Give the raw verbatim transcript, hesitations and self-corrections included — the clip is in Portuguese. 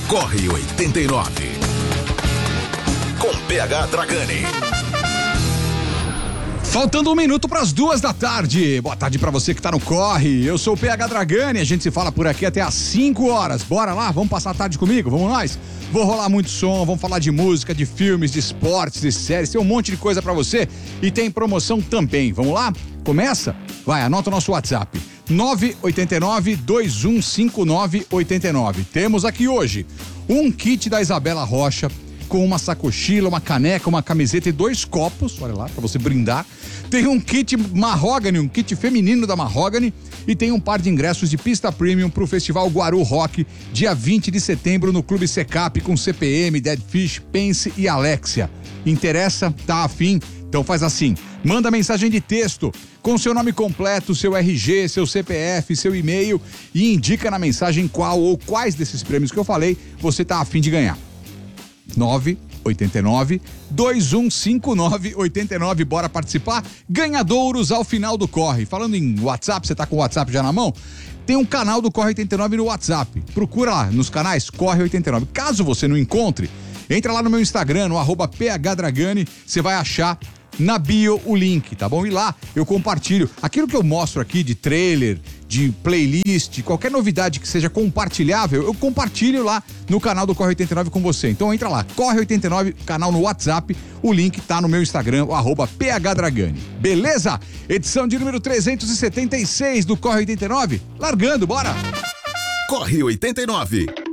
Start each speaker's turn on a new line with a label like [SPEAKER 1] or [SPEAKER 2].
[SPEAKER 1] Corre oitenta e nove. Com P H Dragani.
[SPEAKER 2] Faltando um minuto para as duas da tarde. Boa tarde para você que tá no Corre. Eu sou o P H Dragani. A gente se fala por aqui até às cinco horas. Bora lá? Vamos passar a tarde comigo? Vamos nós? Vou rolar muito som, vamos falar de música, de filmes, de esportes, de séries. Tem um monte de coisa para você e tem promoção também. Vamos lá? Começa? Vai, anota o nosso WhatsApp. nove oito nove, dois um cinco nove, oito nove. Temos aqui hoje um kit da Isabela Rocha com uma sacochila, uma caneca, uma camiseta e dois copos, olha lá, pra você brindar. Tem um kit Mahogany, um kit feminino da Mahogany e tem um par de ingressos de pista premium pro Festival Guaru Rock, dia vinte de setembro no Clube Secap com C P M, Dead Fish, Pense e Alexia. Interessa? Tá afim? Então faz assim, manda mensagem de texto com seu nome completo, seu R G, seu C P F, seu e-mail e indica na mensagem qual ou quais desses prêmios que eu falei você tá afim de ganhar. nove oito nove, dois um cinco nove, oito nove, bora participar. Ganhadouros ao final do Corre. Falando em WhatsApp, você tá com o WhatsApp já na mão? Tem um canal do Corre oitenta e nove no WhatsApp. Procura lá nos canais Corre oitenta e nove. Caso você não encontre, entra lá no meu Instagram, no arroba phdragani, você vai achar na bio o link, tá bom? E lá eu compartilho aquilo que eu mostro aqui de trailer, de playlist, qualquer novidade que seja compartilhável, eu compartilho lá no canal do Corre oitenta e nove com você. Então entra lá, Corre oitenta e nove, canal no WhatsApp, o link tá no meu Instagram, o arroba phdragani. Beleza? Edição de número trezentos e setenta e seis do Corre oitenta e nove, largando, bora!
[SPEAKER 1] Corre oitenta e nove.